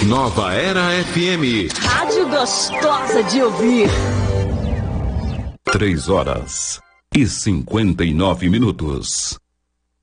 Nova Era FM. Rádio gostosa de ouvir. 3 horas e 59 minutos.